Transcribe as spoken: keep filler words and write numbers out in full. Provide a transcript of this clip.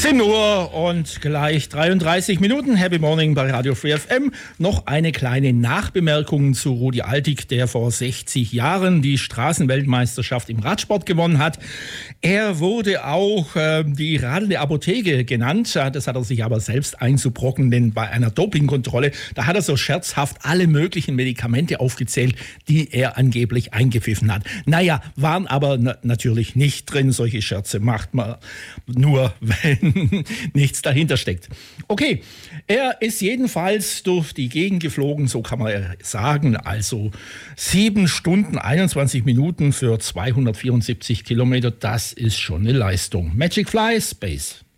sieben Uhr und gleich dreiunddreißig Minuten. Happy Morning bei Radio Free F M. Noch eine kleine Nachbemerkung zu Rudi Altig, der vor sechzig Jahren die Straßenweltmeisterschaft im Radsport gewonnen hat. Er wurde auch äh, die radelnde Apotheke genannt. Das hat er sich aber selbst einzubrocken, denn bei einer Dopingkontrolle, da hat er so scherzhaft alle möglichen Medikamente aufgezählt, die er angeblich eingepfiffen hat. Naja, waren aber na- natürlich nicht drin. Solche Scherze macht man nur, wenn nichts dahinter steckt. Okay, er ist jedenfalls durch die Gegend geflogen, so kann man sagen. Also sieben Stunden, einundzwanzig Minuten für zweihundertvierundsiebzig Kilometer, das ist schon eine Leistung. Magic Fly, Space.